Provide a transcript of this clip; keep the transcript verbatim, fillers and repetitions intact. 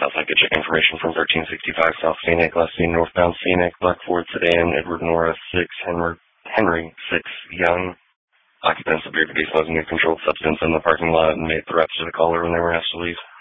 Southside, get your information from thirteen sixty-five South Scenic, last seen northbound Scenic, Black Ford sedan, Edward Norris, six, Henry, Henry, six, Young. Occupants appeared to be smoking a controlled substance in the parking lot and made threats to the caller when they were asked to leave.